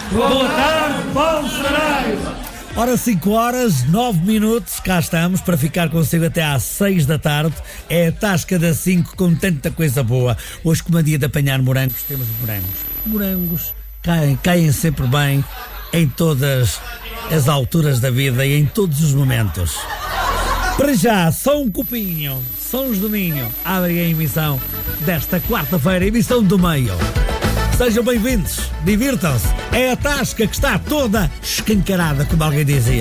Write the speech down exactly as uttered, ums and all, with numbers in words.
Boa tarde, Paulo Saraiva. Ora, cinco horas, nove minutos, cá estamos para ficar consigo até às seis da tarde. É a Tasca das cinco com tanta coisa boa. Hoje, com a dia de apanhar morangos, temos morangos. Morangos caem, caem sempre bem em todas as alturas da vida e em todos os momentos. Para já, São Copinho, São Domingo, abrem a emissão desta quarta-feira, emissão do meio. Sejam bem-vindos, divirtam-se. É a Tasca que está toda escancarada, como alguém dizia.